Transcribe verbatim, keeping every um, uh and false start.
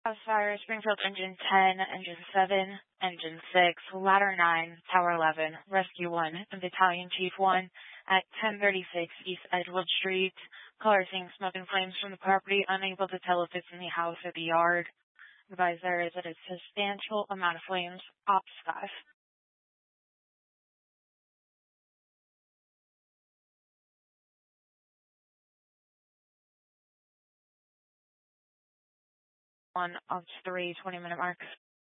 Fire, Springfield Engine ten, Engine seven, Engine six, Ladder nine, Tower eleven, Rescue one, and Battalion Chief one at ten thirty-six East Edgewood Street. Caller seeing smoke and flames from the property, unable to tell if it's in the house or the yard. Advise there is that a substantial amount of flames up sky. One of three twenty minute marks.